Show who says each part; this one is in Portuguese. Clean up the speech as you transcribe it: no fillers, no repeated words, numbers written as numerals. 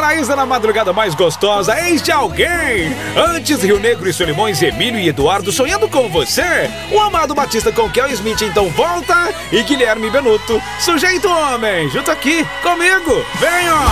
Speaker 1: Paraíso na madrugada mais gostosa, eis de alguém. Antes, Rio Negro e Solimões, Emílio e Eduardo sonhando com você. O Amado Batista com Kel Smith então volta. E Guilherme Benuto, Sujeito Homem, junto aqui comigo. Venham!